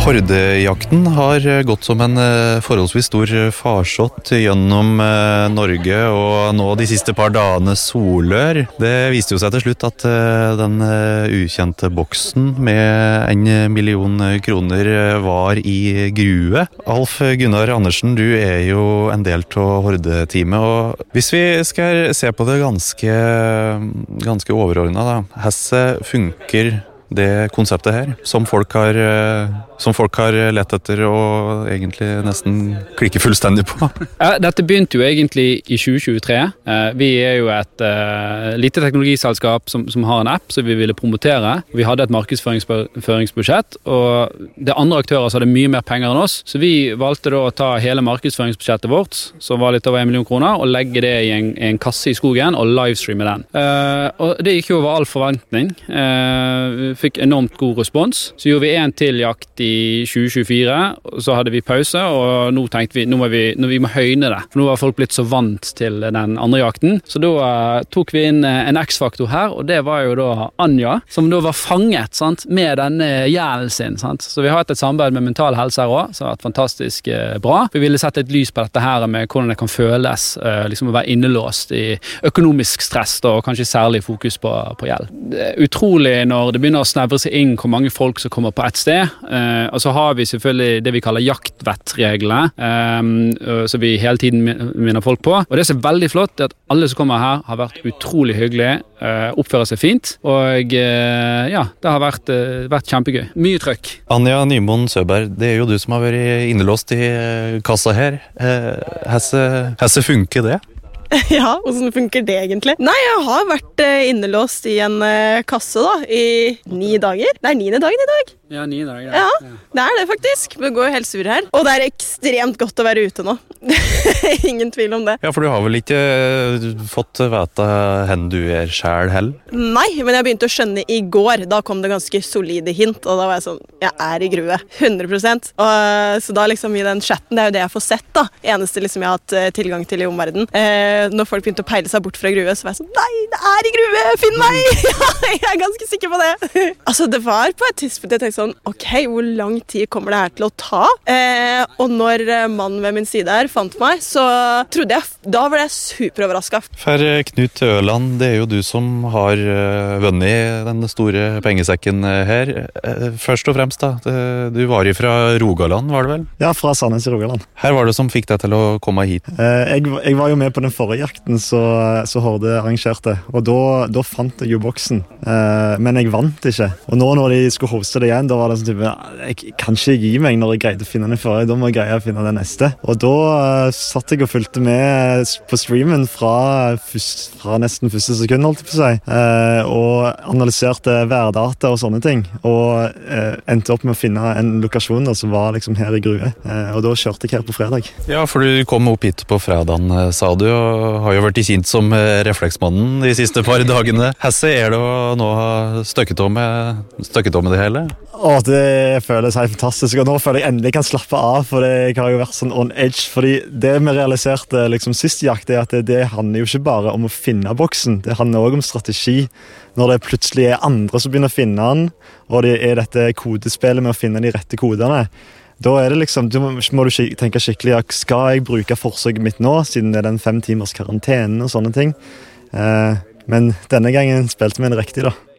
Hordejakten har gått som en forholdsvis stor farsott gjennom Norge, og nå de siste par dagene solør. Det viste jo seg til slutt at den ukjente boksen med 1 million kroner var i grue. Alf Gunnar Andersen, du er jo en del av Horde-teamet, og hvis vi skal se på det ganske overordnet da, hvordan funker det konseptet her, som folk har lett etter og egentlig nesten klikker fullstendig på? Ja, dette begynte jo egentlig i 2023. Vi er jo et lite teknologiselskap som har en app som vi ville promotere. Vi hadde et markedsføringsbudsjett, og det andre aktører som hadde mye mer penger enn oss, så vi valgte da å ta hele markedsføringsbudsjettet vårt, som var litt over 1 million kroner, og legge det i en kasse i skogen og livestreame den. Og det gikk jo over all forventning. Fikk enormt god respons. Så gjorde vi en til jakt i 2024, og så hadde vi pause, og nå tenkte vi, vi må høyne det. For nå var folk blitt så vant til den andre jakten. Så da tok vi inn en X-faktor her, og det var jo da Anja, som da var fanget, sant, med denne jælen sin. Sant? Så vi har hatt et samarbeid med Mental Helse her også, som har vært fantastisk bra. Vi ville sette et lys på dette her med hvordan det kan føles liksom å være innelåst i økonomisk stress, da, og kanskje særlig fokus på gjeld. Det er utrolig når det begynner å snevre seg inn hvor mange folk som kommer på et sted, og så har vi selvfølgelig det vi kaller jaktvettreglene, som vi hele tiden minner folk på. Og det som er veldig flott er at alle som kommer her har vært utrolig hyggelige, oppfører seg fint, og ja, det har vært kjempegøy. Mye trøkk. Anja Nymoen Søberg, det er jo du som har vært innelåst i kassa her. Hvordan funker det? Ja, hvordan funker det egentlig? Nei, jeg har vært innelåst i en kasse da, i 9 dager. Det er 9. dagen i dag. Ja, 9 dager. Ja, det er det faktisk. Vi går jo helt sur her. Og det er ekstremt godt å være ute nå. Ingen tvil om det. Ja, for du har vel ikke fått vite hvor du er selv heller? Nei, men jeg begynte å skjønne i går. Da kom det ganske solide hint, og da var jeg sånn, jeg er i grue. 100%. Og, så da liksom i den chatten, det er jo det jeg får sett da. Eneste liksom jeg har hatt tilgang til i omverdenen. Når folk begynte å peile seg bort fra grue, så var jeg sånn, nei, det er i grue, finn meg! Ja, jeg er ganske sikker på det. Altså, det var på et tidspunkt jeg tenkte sånn, ok, hvor lang tid kommer det her til å ta? Og når mannen ved min side her fant meg, så trodde jeg, da var jeg superoverrasket. For Knut Øland, det er jo du som har vunnet den store pengesekken her. Først og fremst da, du var fra Rogaland, var det vel? Ja, fra Sandnes i Rogaland. Her var det som fikk deg til å komme hit? Jeg var jo med på den forrige jakten så Horde arrangerte, og da fant jeg jo boksen, men jeg vant ikke. Og nå når de skulle hoste det igjen, da var det sånn type, jeg kan ikke gi meg når jeg greide å finne den forrige, da må jeg greie å finne den neste. Og da satt jeg og fulgte med på streamen fra nesten første sekund, holdt jeg på å si, og analyserte værdata og sånne ting, og endte opp med å finne en lokasjon da, som var liksom her i grue, og da kjørte jeg her på fredag. Ja, for du kom opp hit på fredagen, sa du, og har jo vært kjent som refleksmannen de siste par dagene. Hesse er det å nå ha støkket om med det hele? Det føles helt fantastisk, og nå føler jeg endelig kan slappe av, for jeg har jo vært sånn on edge, fordi det vi realiserte liksom sist jakt er at det handler jo ikke bare om å finne boksen, det handler også om strategi. Når det plutselig er andre som begynner å finne den, og det er dette kodespillet med å finne de rette kodene, da er det liksom, må du tenke skikkelig, skal jeg bruke forsøket mitt nå, siden det er den 5 timers karantenen og sånne ting. Men denne gangen spilte vi en riktig da.